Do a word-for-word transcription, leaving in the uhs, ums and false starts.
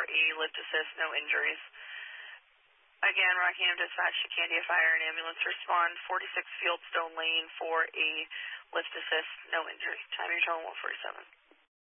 a lift assist, no injuries. Again, Rockingham Dispatch to Candia Fire and Ambulance respond, forty-six Fieldstone Lane for a lift assist, no injury. Time your tone one forty-seven.